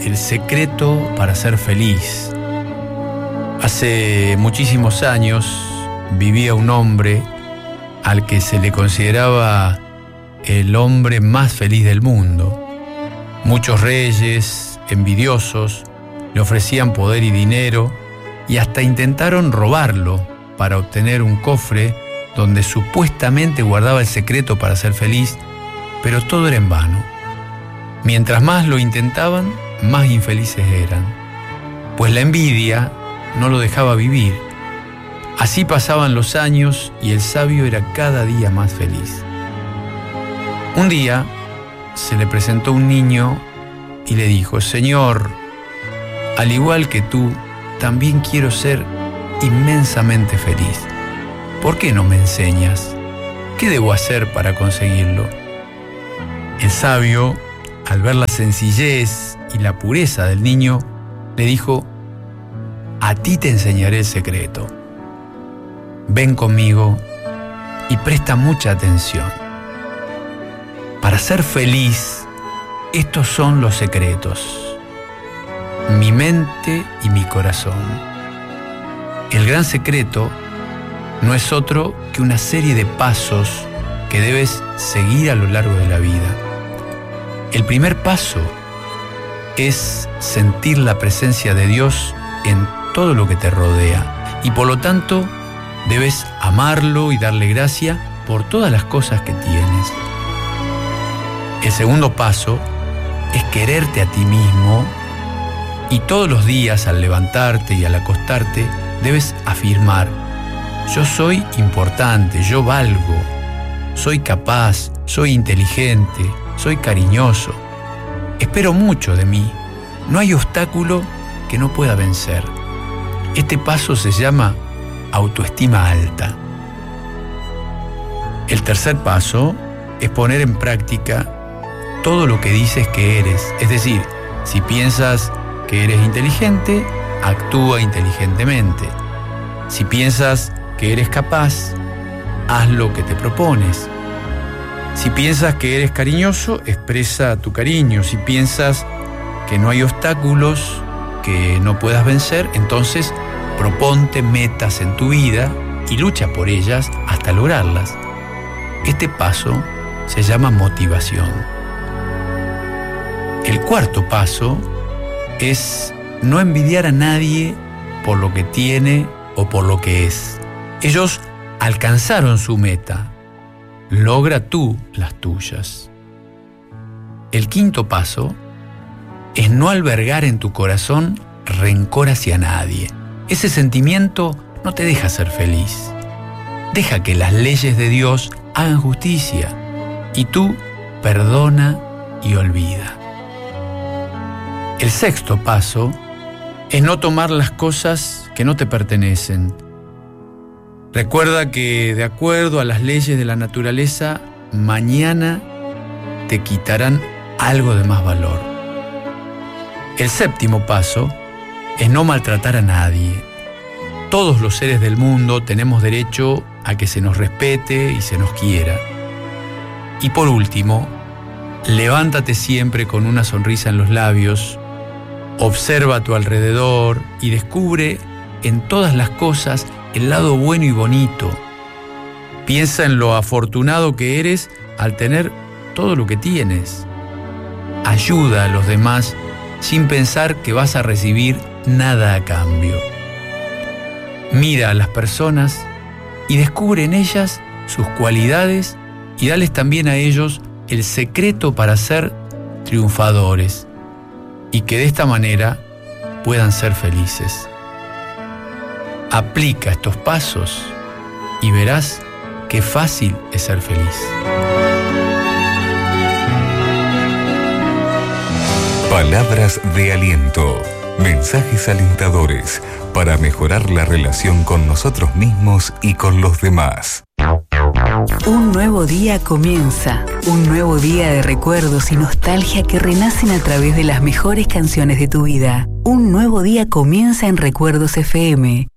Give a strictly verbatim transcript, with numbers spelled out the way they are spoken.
El secreto para ser feliz. Hace muchísimos años vivía un hombre al que se le consideraba el hombre más feliz del mundo. Muchos reyes envidiosos le ofrecían poder y dinero y hasta intentaron robarlo para obtener un cofre donde supuestamente guardaba el secreto para ser feliz, pero todo era en vano. Mientras más lo intentaban, más infelices eran, pues la envidia no lo dejaba vivir. Así pasaban los años y el sabio era cada día más feliz. Un día se le presentó un niño y le dijo: Señor, al igual que tú, también quiero ser inmensamente feliz. ¿Por qué no me enseñas? ¿Qué debo hacer para conseguirlo? El sabio, al ver la sencillez y la pureza del niño, le dijo: a ti te enseñaré el secreto. Ven conmigo y presta mucha atención. Para ser feliz, estos son los secretos: mi mente y mi corazón. El gran secreto no es otro que una serie de pasos que debes seguir a lo largo de la vida. El primer paso es sentir la presencia de Dios en todo lo que te rodea y por lo tanto debes amarlo y darle gracia por todas las cosas que tienes. El segundo paso es quererte a ti mismo y todos los días al levantarte y al acostarte debes afirmar: yo soy importante, yo valgo, soy capaz, soy inteligente, soy cariñoso, espero mucho de mí, no hay obstáculo que no pueda vencer. Este paso se llama autoestima alta. El tercer paso es poner en práctica todo lo que dices que eres. Es decir, si piensas que eres inteligente, actúa inteligentemente. Si piensas que eres capaz, haz lo que te propones. Si piensas que eres cariñoso, expresa tu cariño. Si piensas que no hay obstáculos que no puedas vencer, entonces proponte metas en tu vida y lucha por ellas hasta lograrlas. Este paso se llama motivación. El cuarto paso es no envidiar a nadie por lo que tiene o por lo que es. Ellos alcanzaron su meta. Logra tú las tuyas. El quinto paso es no albergar en tu corazón rencor hacia nadie. Ese sentimiento no te deja ser feliz. Deja que las leyes de Dios hagan justicia y tú perdona y olvida. El sexto paso es no tomar las cosas que no te pertenecen. Recuerda que de acuerdo a las leyes de la naturaleza, mañana te quitarán algo de más valor. El séptimo paso es no maltratar a nadie. Todos los seres del mundo tenemos derecho a que se nos respete y se nos quiera. Y por último, levántate siempre con una sonrisa en los labios, observa a tu alrededor y descubre en todas las cosas el lado bueno y bonito. Piensa en lo afortunado que eres al tener todo lo que tienes. Ayuda a los demás sin pensar que vas a recibir nada a cambio. Mira a las personas y descubre en ellas sus cualidades y dales también a ellos el secreto para ser triunfadores y que de esta manera puedan ser felices. Aplica estos pasos y verás qué fácil es ser feliz. Palabras de aliento, mensajes alentadores para mejorar la relación con nosotros mismos y con los demás. Un nuevo día comienza, un nuevo día de recuerdos y nostalgia que renacen a través de las mejores canciones de tu vida. Un nuevo día comienza en Recuerdos F M.